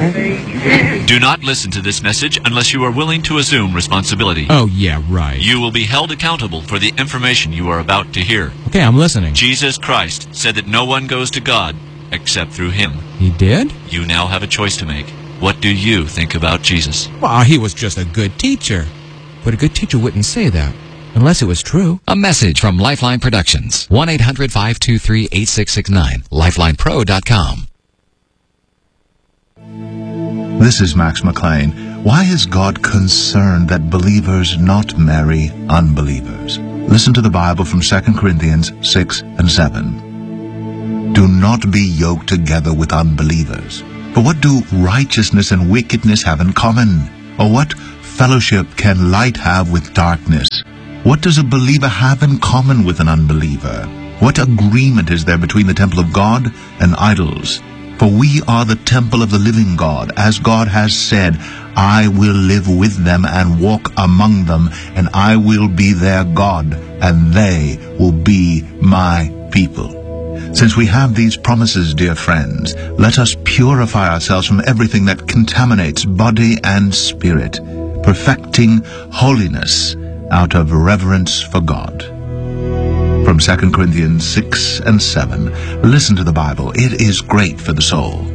Do not listen to this message unless you are willing to assume responsibility. Oh, yeah, right. You will be held accountable for the information you are about to hear. Okay, I'm listening. Jesus Christ said that no one goes to God except through him. He did? You now have a choice to make. What do you think about Jesus? Well, he was just a good teacher. But a good teacher wouldn't say that, unless it was true. A message from Lifeline Productions. 1-800-523-8669. LifelinePro.com. This is Max McLean. Why is God concerned that believers not marry unbelievers? Listen to the Bible from 2 Corinthians 6 and 7. Do not be yoked together with unbelievers. For what do righteousness and wickedness have in common? Or what fellowship can light have with darkness? What does a believer have in common with an unbeliever? What agreement is there between the temple of God and idols? For we are the temple of the living God, as God has said, I will live with them and walk among them, and I will be their God, and they will be my people. Since we have these promises, dear friends, let us purify ourselves from everything that contaminates body and spirit, perfecting holiness out of reverence for God. From 2 Corinthians 6 and 7, listen to the Bible. It is great for the soul.